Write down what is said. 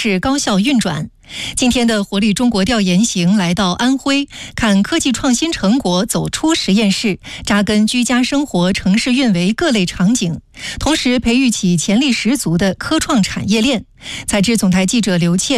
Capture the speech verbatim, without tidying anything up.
市高效运转。今天的活力中国调研行来到安徽，看科技创新成果走出实验室，扎根居家生活、城市运维各类场景，同时培育起潜力十足的科创产业链。采制总台记者刘倩